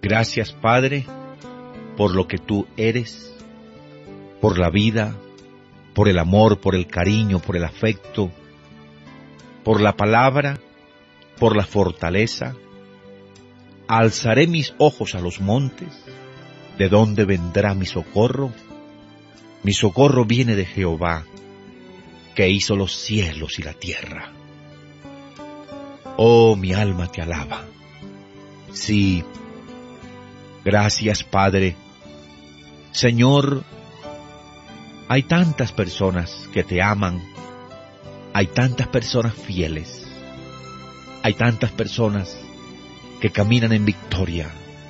Gracias, Padre, por lo que tú eres, por la vida, por el amor, por el cariño, por el afecto, por la palabra, por la fortaleza. Alzaré mis ojos a los montes, ¿de dónde vendrá mi socorro? Mi socorro viene de Jehová, que hizo los cielos y la tierra. Oh, mi alma te alaba. Sí, gracias, Padre. Señor, hay tantas personas que te aman, hay tantas personas fieles, hay tantas personas que caminan en victoria,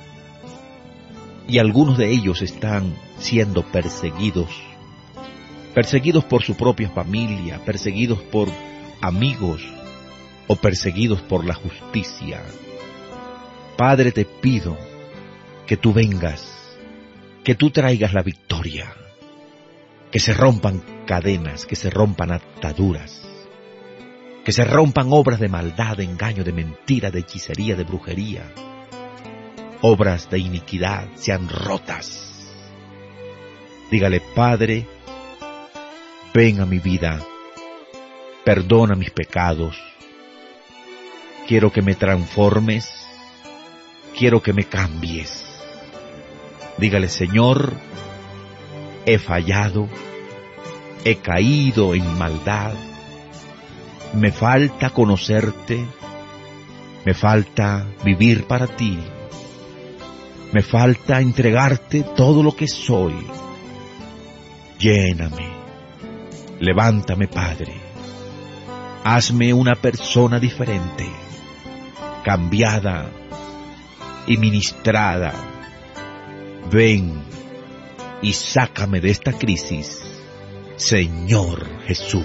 y algunos de ellos están siendo perseguidos por su propia familia, perseguidos por amigos o perseguidos por la justicia. Padre, te pido que tú vengas, que tú traigas la victoria, que se rompan cadenas, que se rompan ataduras, que se rompan obras de maldad, de engaño, de mentira, de hechicería, de brujería. Obras de iniquidad sean rotas. Dígale: Padre, ven a mi vida, perdona mis pecados, quiero que me transformes, quiero que me cambies. Dígale: Señor, he fallado, he caído en maldad, me falta conocerte, me falta vivir para ti, me falta entregarte todo lo que soy. Lléname, levántame, Padre, hazme una persona diferente, cambiada y ministrada. Ven y sácame de esta crisis, Señor Jesús.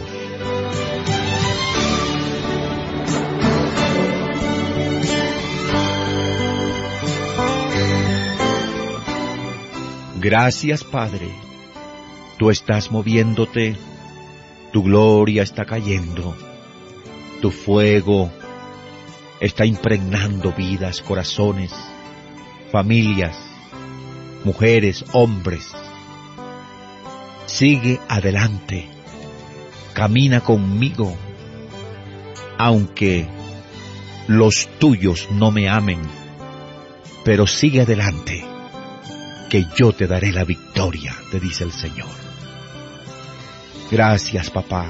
Gracias, Padre. Tú estás moviéndote, tu gloria está cayendo, tu fuego está impregnando vidas, corazones, familias, mujeres, hombres. Sigue adelante, camina conmigo, aunque los tuyos no me amen, pero sigue adelante, que yo te daré la victoria, te dice el Señor. Gracias, papá.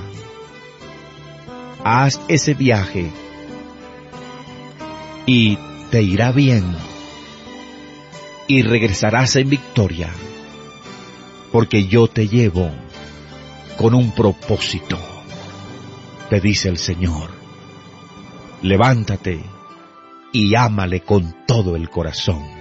Haz ese viaje y te irá bien y regresarás en victoria, porque yo te llevo con un propósito, te dice el Señor. Levántate y ámale con todo el corazón.